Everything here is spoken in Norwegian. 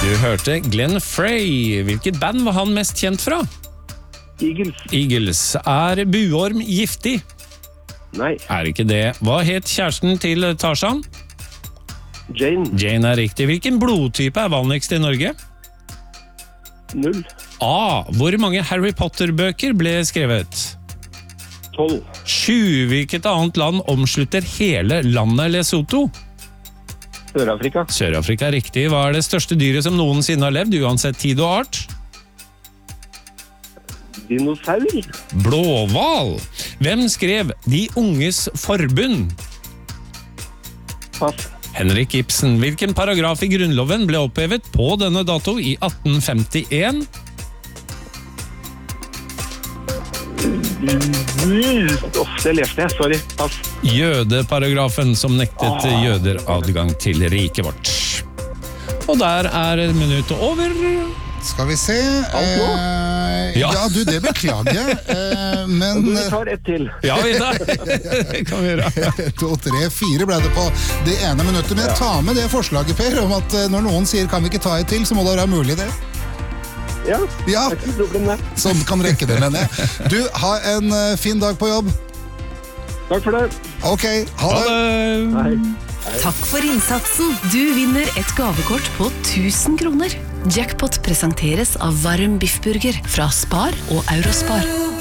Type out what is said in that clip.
Du hørte Glenn Frey. Hvilket band var han mest kjent fra? Eagles. Er buorm giftig? Nei. Er ikke det. Hva het kjæresten til Tarzan? Jane. Jane er riktig. Hvilken blodtype er vanligst i Norge? 0. A. Hvor mange Harry Potter-bøker ble skrevet? 12. 7. Hvilket annet land omslutter hele landet Lesotho? Sør-Afrika. Sør-Afrika er riktig. Hva er det største dyret som noensinne har levd, uansett tid og art? Dinosaur. Blåhval. Hvem skrev De unges forbund? Pass. Henrik Ibsen. Hvilken paragraf i Grunnloven ble opphevet på denne dato i 1851? Det leste jeg, sorry. Pass. Jødeparagrafen som nektet jøder adgang til riket vårt. Og der er minuttet over. Skal vi se Ja. Ja, du, det beklager jeg men Vi tar ett til. Ja, det kan vi gjøre. 1, 2, 3, 4 ble det på det ene minuttet. Men jeg tar med det forslaget, Per, om at når noen sier kan vi ikke ta et til, så må det være mulig det. Ja, Ja, det er ikke noe problem det. sånn kan rekke det, mener jeg. Du, ha en fin dag på jobb. Takk for det. Ok, ha Ha det. det! Hei. Takk for innsatsen. Du vinner et gavekort på 1000 kroner. Jackpot presenteres av Varm Biffburger fra Spar og Eurospar.